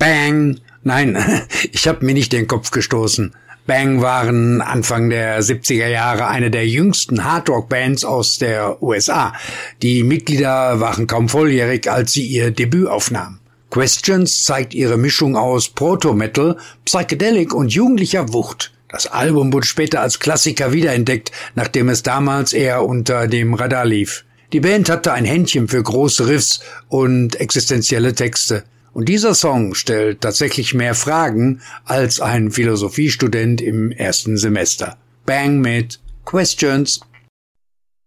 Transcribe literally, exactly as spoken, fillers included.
Bang! Nein, ich habe mir nicht den Kopf gestoßen. Bang waren Anfang der siebziger Jahre eine der jüngsten Hardrock-Bands aus der U S A. Die Mitglieder waren kaum volljährig, als sie ihr Debüt aufnahmen. Questions zeigt ihre Mischung aus Proto-Metal, Psychedelic und jugendlicher Wucht. Das Album wurde später als Klassiker wiederentdeckt, nachdem es damals eher unter dem Radar lief. Die Band hatte ein Händchen für große Riffs und existenzielle Texte. Und dieser Song stellt tatsächlich mehr Fragen als ein Philosophiestudent im ersten Semester. Bang mit Questions.